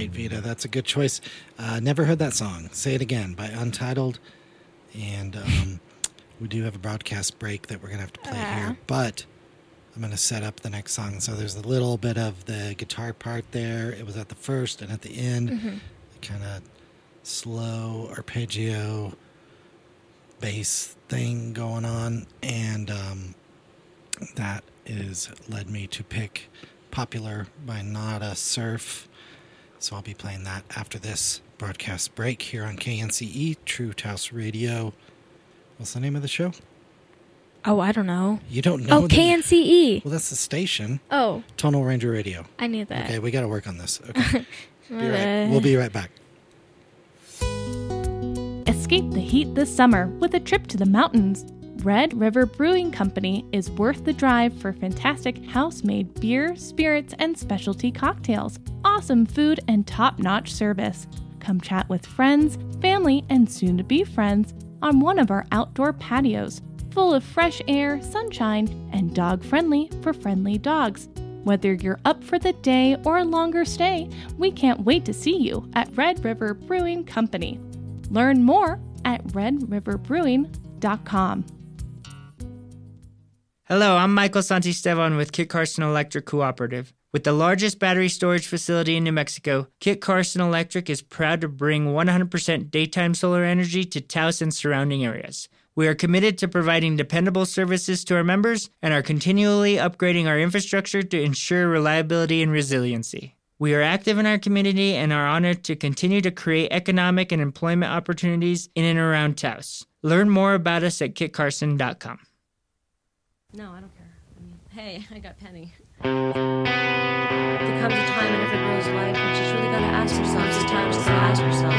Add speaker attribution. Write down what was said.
Speaker 1: right, Vita. That's a good choice. Never heard that song. Say It Again by Untitled. And we do have a broadcast break that we're going to have to play here. But I'm going to set up the next song. So there's a little bit of the guitar part there. It was at the first and at the end. Mm-hmm. Kind of slow arpeggio bass thing going on. And that is led me to pick Popular by Nada Surf. So I'll be playing that after this broadcast break here on KNCE, True Taos Radio. What's the name of the show?
Speaker 2: Oh, I don't know.
Speaker 1: You don't know?
Speaker 2: Oh, KNCE.
Speaker 1: Well, that's the station.
Speaker 2: Oh.
Speaker 1: Tonal Ranger Radio.
Speaker 2: I knew that.
Speaker 1: Okay, we got to work on this. Okay. We'll be right back.
Speaker 3: Escape the heat this summer with a trip to the mountains. Red River Brewing Company is worth the drive for fantastic house-made beer, spirits, and specialty cocktails, awesome food, and top-notch service. Come chat with friends, family, and soon-to-be friends on one of our outdoor patios, full of fresh air, sunshine, and dog-friendly for friendly dogs. Whether you're up for the day or a longer stay, we can't wait to see you at Red River Brewing Company. Learn more at redriverbrewing.com.
Speaker 4: Hello, I'm Michael Santisteban with Kit Carson Electric Cooperative. With the largest battery storage facility in New Mexico, Kit Carson Electric is proud to bring 100% daytime solar energy to Taos and surrounding areas. We are committed to providing dependable services to our members and are continually upgrading our infrastructure to ensure reliability and resiliency. We are active in our community and are honored to continue to create economic and employment opportunities in and around Taos. Learn more about us at kitcarson.com.
Speaker 5: No, I don't care. Hey, I got Penny. There comes a time in every girl's life when she's really got to ask herself, sometimes to ask herself,